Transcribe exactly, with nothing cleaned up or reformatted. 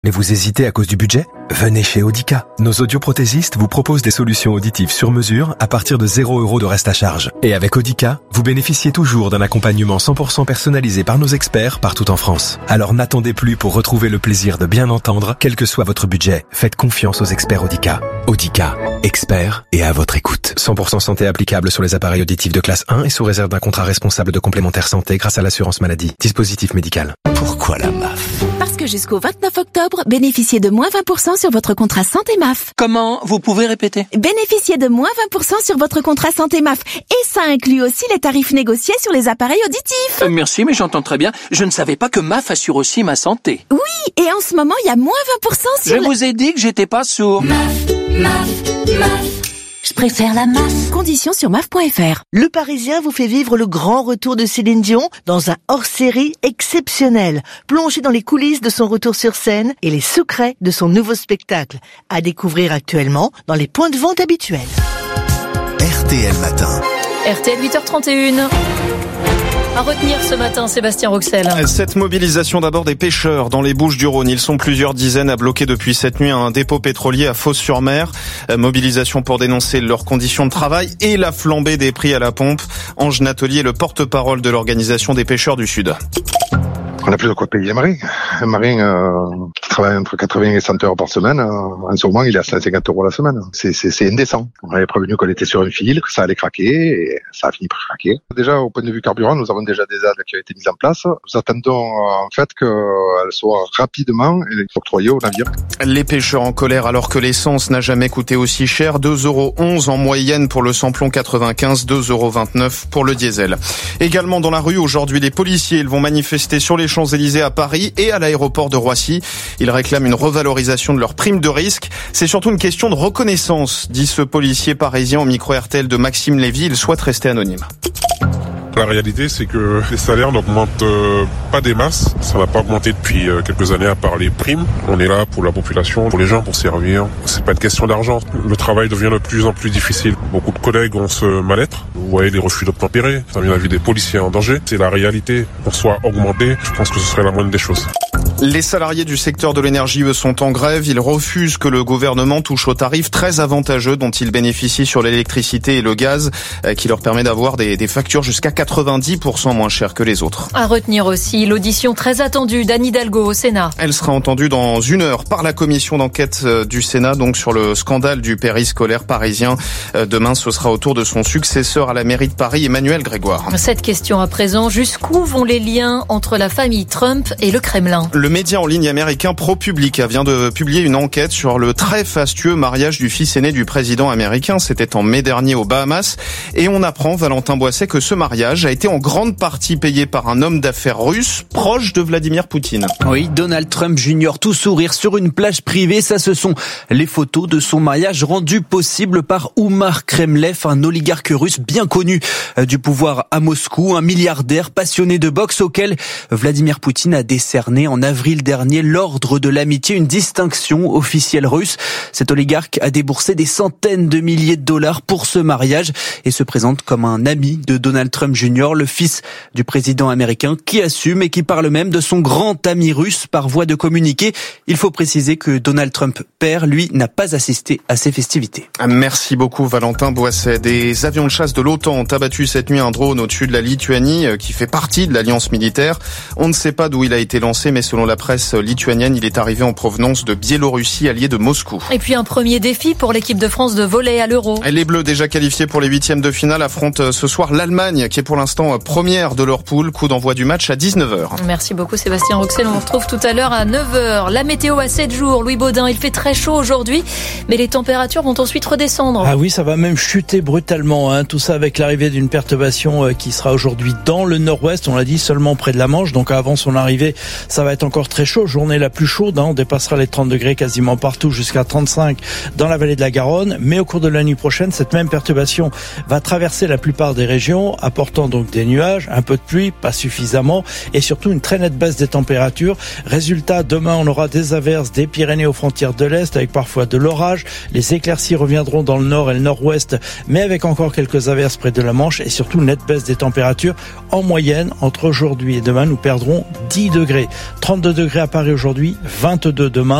Mais vous hésitez à cause du budget ? Venez chez Audica. Nos audioprothésistes vous proposent des solutions auditives sur mesure à partir de zéro euro de reste à charge. Et avec Audica, vous bénéficiez toujours d'un accompagnement cent pour cent personnalisé par nos experts partout en France. Alors n'attendez plus pour retrouver le plaisir de bien entendre, quel que soit votre budget. Faites confiance aux experts Audica. Audica, experts et à votre écoute. cent pour cent santé applicable sur les appareils auditifs de classe un et sous réserve d'un contrat responsable de complémentaire santé grâce à l'assurance maladie. Dispositif médical. Pourquoi la M A F ? Parce que jusqu'au vingt-neuf octobre, bénéficiez de moins vingt pour cent sur votre contrat santé M A F. Comment ? Vous pouvez répéter ? Bénéficiez de moins vingt pour cent sur votre contrat santé M A F. Et ça inclut aussi les tarifs négociés sur les appareils auditifs. Euh, merci, mais j'entends très bien. Je ne savais pas que M A F assure aussi ma santé. Oui, et en ce moment, il y a moins vingt pour cent sur... Je le... vous ai dit que j'étais pas sourd. M A F, M A F, M A F. Je préfère la M A F. Conditions sur M A F point F R. Le Parisien vous fait vivre le grand retour de Céline Dion dans un hors-série exceptionnel. Plongez dans les coulisses de son retour sur scène et les secrets de son nouveau spectacle. À découvrir actuellement dans les points de vente habituels. R T L Matin. R T L huit heures trente et une. À retenir ce matin, Sébastien Roxel. Cette mobilisation d'abord des pêcheurs dans les Bouches-du-Rhône. Ils sont plusieurs dizaines à bloquer depuis cette nuit un dépôt pétrolier à Fos-sur-Mer. Mobilisation pour dénoncer leurs conditions de travail et la flambée des prix à la pompe. Ange Natelier est le porte-parole de l'Organisation des pêcheurs du Sud. On a plus de quoi payer un marin. Un marin euh, qui travaille entre quatre-vingts et cent heures par semaine, euh, en ce moment, il est à cent cinquante euros la semaine. C'est, c'est, c'est indécent. On avait prévenu qu'on était sur un fil, que ça allait craquer, et ça a fini par craquer. Déjà, au point de vue carburant, nous avons déjà des aides qui ont été mises en place. Nous attendons euh, en fait qu'elles soient rapidement octroyées aux navires. Les pêcheurs en colère alors que l'essence n'a jamais coûté aussi cher. deux euros onze en moyenne pour le samplon quatre-vingt-quinze, deux euros vingt-neuf pour le diesel. Également dans la rue, aujourd'hui, les policiers ils vont manifester sur les Champs-Élysées à Paris et à l'aéroport de Roissy. Ils réclament une revalorisation de leur prime de risque. C'est surtout une question de reconnaissance, dit ce policier parisien au micro R T L de Maxime Lévy. Il souhaite rester anonyme. La réalité, c'est que les salaires n'augmentent pas des masses. Ça n'a pas augmenté depuis quelques années à part les primes. On est là pour la population, pour les gens, pour servir. C'est pas une question d'argent. Le travail devient de plus en plus difficile. Beaucoup de collègues ont ce mal-être. Vous voyez les refus d'obtempérer. Ça met la vie des policiers en danger. C'est la réalité. Pour soit augmenté, je pense que ce serait la moindre des choses. Les salariés du secteur de l'énergie, eux, sont en grève. Ils refusent que le gouvernement touche aux tarifs très avantageux dont ils bénéficient sur l'électricité et le gaz, qui leur permet d'avoir des, des factures jusqu'à quatre-vingt-dix pour cent moins chères que les autres. À retenir aussi l'audition très attendue d'Anne Hidalgo au Sénat. Elle sera entendue dans une heure par la commission d'enquête du Sénat, donc sur le scandale du périscolaire parisien. Demain, ce sera au tour de son successeur à la mairie de Paris, Emmanuel Grégoire. Cette question à présent, jusqu'où vont les liens entre la famille Trump et le Kremlin ? Le média en ligne américain ProPublica vient de publier une enquête sur le très fastueux mariage du fils aîné du président américain. C'était en mai dernier aux Bahamas. Et on apprend, Valentin Boisset, que ce mariage a été en grande partie payé par un homme d'affaires russe proche de Vladimir Poutine. Oui, Donald Trump junior tout sourire sur une plage privée. Ça, ce sont les photos de son mariage rendues possibles par Oumar Kremlev, un oligarque russe bien connu du pouvoir à Moscou, un milliardaire passionné de boxe auquel Vladimir Poutine a décerné en avril dernier l'ordre de l'amitié, une distinction officielle russe. Cet oligarque a déboursé des centaines de milliers de dollars pour ce mariage et se présente comme un ami de Donald Trump junior, le fils du président américain, qui assume et qui parle même de son grand ami russe par voie de communiqué. Il faut préciser que Donald Trump père, lui, n'a pas assisté à ces festivités. Merci beaucoup Valentin Boisset. Des avions de chasse de l'OTAN ont abattu cette nuit un drone au-dessus de la Lituanie qui fait partie de l'alliance militaire. On ne sait pas d'où il a été lancé, mais selon la presse lituanienne, il est arrivé en provenance de Biélorussie, alliée de Moscou. Et puis un premier défi pour l'équipe de France de volley à l'Euro. Les Bleus, déjà qualifiés pour les huitièmes de finale, affrontent ce soir l'Allemagne, qui est pour l'instant première de leur poule. Coup d'envoi du match à dix-neuf heures. Merci beaucoup Sébastien Roxel. On vous retrouve tout à l'heure à neuf heures. La météo à sept jours. Louis Baudin, il fait très chaud aujourd'hui, mais les températures vont ensuite redescendre. Ah oui, ça va même chuter brutalement. Hein. Tout ça avec l'arrivée d'une perturbation qui sera aujourd'hui dans le nord-ouest. On l'a dit, seulement près de la Manche. Donc avant son arrivée, ça va être encore très chaud. Journée la plus chaude. Hein. On dépassera les trente degrés quasiment partout, jusqu'à trente-cinq dans la vallée de la Garonne. Mais au cours de la nuit prochaine, cette même perturbation va traverser la plupart des régions, apportant donc des nuages, un peu de pluie, pas suffisamment, et surtout une très nette baisse des températures. Résultat, demain, on aura des averses des Pyrénées aux frontières de l'Est, avec parfois de l'orage. Les éclaircies reviendront dans le nord et le nord-ouest, mais avec encore quelques averses près de la Manche, et surtout une nette baisse des températures. En moyenne, entre aujourd'hui et demain, nous perdrons dix degrés. trente trente-deux degrés à Paris aujourd'hui, vingt-deux demain.